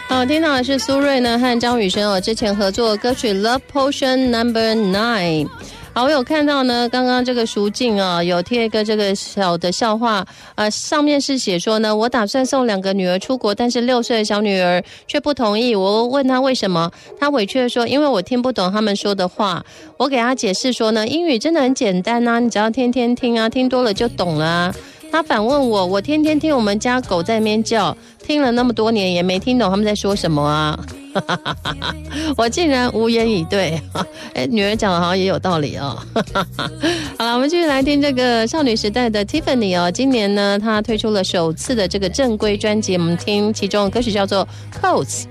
好，听到的是苏芮呢和张雨生之前合作的歌曲 Love Potion No.9。好，我有看到呢，刚刚这个淑静有贴一个这个小的笑话，上面是写说呢，我打算送2个女儿出国，但是6岁的小女儿却不同意。我问她为什么，她委屈的说，因为我听不懂他们说的话。我给她解释说呢，英语真的很简单啊，你只要天天听啊，听多了就懂了啊。他反问我，我天天听我们家狗在那边叫，听了那么多年也没听懂他们在说什么啊。我竟然无言以对。女儿讲的好像也有道理哦。好了，我们继续来听这个少女时代的 Tiffany 今年呢她推出了首次的这个正规专辑，我们听其中的歌曲叫做 Coats。